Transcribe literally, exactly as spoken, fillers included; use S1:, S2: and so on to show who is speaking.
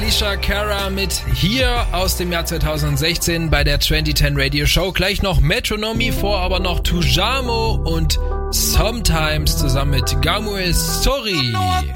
S1: Alicia Cara mit Hier aus dem Jahr zweitausendsechzehn bei der zwanzig zehn Radio Show. Gleich noch Metronomy, vor aber noch Tujamo und Sometimes zusammen mit Gamue Sorry.